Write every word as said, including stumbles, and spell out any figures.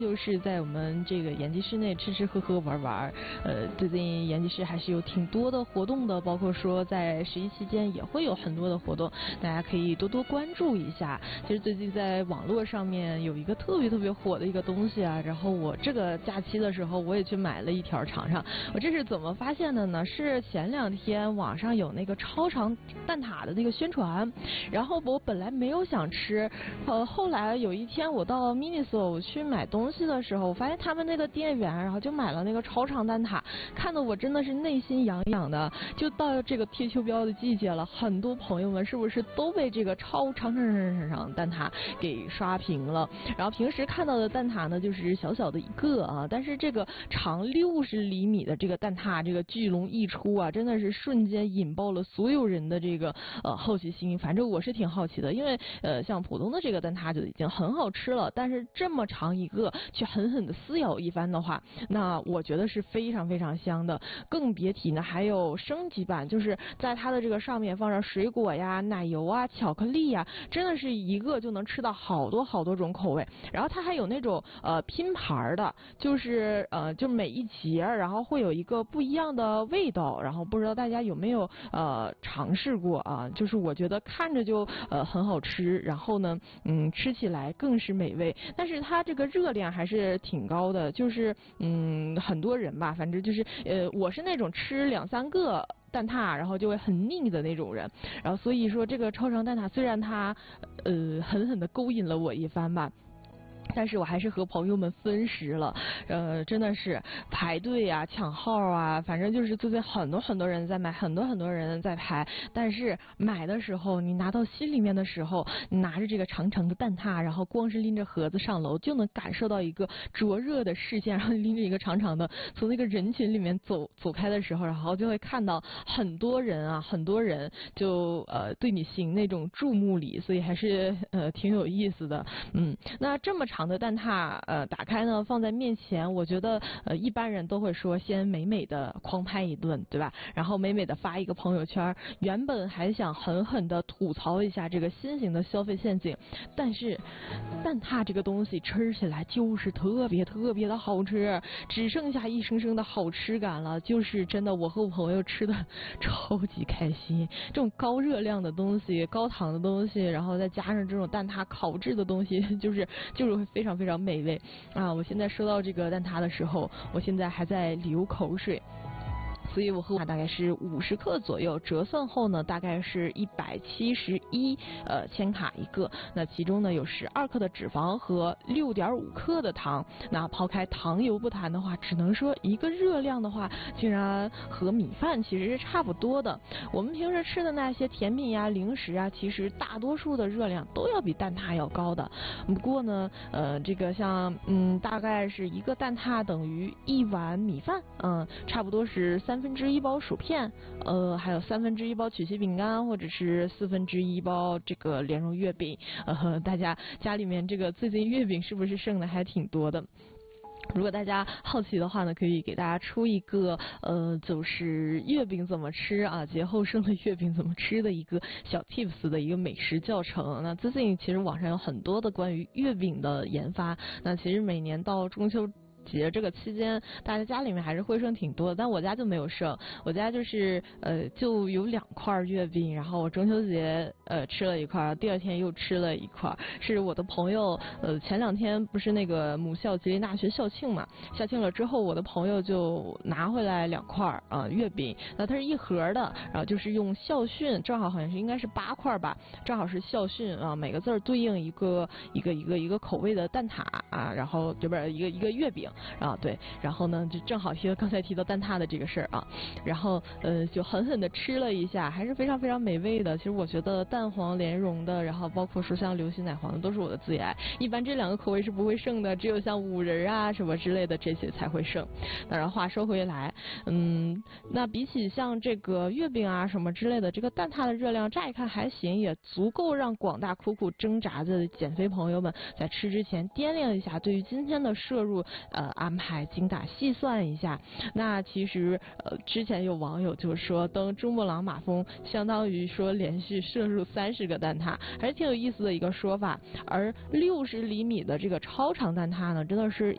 就是在我们这个研究室内吃吃喝喝玩玩，呃，最近研究室还是有挺多的活动的，包括说在十一期间也会有很多的活动，大家可以多多关注一下。其实最近在网络上面有一个特别特别火的一个东西啊，然后我这个假期的时候我也去买了一条尝尝。我这是怎么发现的呢？是前两天网上有那个超长蛋挞的那个宣传，然后我本来没有想吃，呃，后来有一天我到 Miniso 我去买东西。东西的时候，我发现他们那个店员，然后就买了那个超长蛋挞，看得我真的是内心痒痒的。就到这个贴秋膘的季节了，很多朋友们是不是都被这个超长长长长蛋挞给刷屏了？然后平时看到的蛋挞呢，就是小小的一个啊，但是这个长六十厘米的这个蛋挞，这个巨龙一出啊，真的是瞬间引爆了所有人的这个呃好奇心。反正我是挺好奇的，因为呃像普通的这个蛋挞就已经很好吃了，但是这么长一个。去狠狠的撕咬一番的话，那我觉得是非常非常香的，更别提呢还有升级版，就是在它的这个上面放上水果呀、奶油啊、巧克力呀，真的是一个就能吃到好多好多种口味。然后它还有那种呃拼盘的，就是呃就每一节然后会有一个不一样的味道，然后不知道大家有没有呃尝试过啊？就是我觉得看着就呃很好吃，然后呢嗯吃起来更是美味，但是它这个热量还是挺高的，就是嗯很多人吧，反正就是呃我是那种吃两三个蛋挞然后就会很腻的那种人，然后所以说这个超长蛋挞虽然它呃狠狠的勾引了我一番吧，但是我还是和朋友们分食了，呃，真的是排队啊、抢号啊，反正就是最近很多很多人在买，很多很多人在排。但是买的时候，你拿到心里面的时候，你拿着这个长长的蛋挞，然后光是拎着盒子上楼，就能感受到一个灼热的视线，然后拎着一个长长的，从那个人群里面走走开的时候，然后就会看到很多人啊，很多人就呃对你行那种注目礼，所以还是呃挺有意思的。嗯，那这么长的蛋挞，呃，打开呢放在面前，我觉得呃一般人都会说先美美的狂拍一顿，对吧？然后美美的发一个朋友圈。原本还想狠狠的吐槽一下这个新型的消费陷阱，但是蛋挞这个东西吃起来就是特别特别的好吃，只剩下一声声的好吃感了，就是真的我和我朋友吃的超级开心。这种高热量的东西、高糖的东西，然后再加上这种蛋挞烤制的东西，就是就是会非常非常美味啊！我现在收到这个蛋挞的时候，我现在还在流口水。所以我和它大概是五十克左右，折算后呢大概是一百七十一呃千卡一个。那其中呢有十二克的脂肪和六点五克的糖。那抛开糖油不谈的话，只能说一个热量的话，竟然和米饭其实是差不多的。我们平时吃的那些甜品呀、零食啊，其实大多数的热量都要比蛋挞要高的。不过呢，呃，这个像嗯，大概是一个蛋挞等于一碗米饭，嗯，差不多是三分之一包薯片，呃，还有三分之一包曲奇饼干，或者是四分之一包这个莲蓉月饼。呃，大家家里面这个最近月饼是不是剩的还挺多的？如果大家好奇的话呢，可以给大家出一个呃，就是月饼怎么吃啊，节后剩的月饼怎么吃的一个小 tips 的一个美食教程。那最近其实网上有很多的关于月饼的研发，那其实每年到中秋节这个期间，大家家里面还是会剩挺多的，但我家就没有剩。我家就是呃就有两块月饼，然后我中秋节呃吃了一块，第二天又吃了一块。是我的朋友呃前两天不是那个母校吉林大学校庆嘛，校庆了之后，我的朋友就拿回来两块啊、呃、月饼，那它是一盒的，然后就是用校训，正好好像是应该是八块吧，正好是校训啊，每个字对应一个一个一个一个口味的蛋挞啊，然后这边一个一个月饼。啊，对，然后呢，就正好提到刚才提到蛋挞的这个事儿啊，然后呃，就狠狠的吃了一下，还是非常非常美味的。其实我觉得蛋黄莲蓉的，然后包括说像流心奶黄的，都是我的最爱。一般这两个口味是不会剩的，只有像五仁啊什么之类的这些才会剩。当然话说回来，嗯，那比起像这个月饼啊什么之类的，这个蛋挞的热量乍一看还行，也足够让广大苦苦挣扎的减肥朋友们在吃之前掂量一下，对于今天的摄入呃安排精打细算一下。那其实呃之前有网友就说登珠穆朗玛峰相当于说连续摄入三十个蛋挞，还是挺有意思的一个说法。而六十厘米的这个超长蛋挞呢，真的是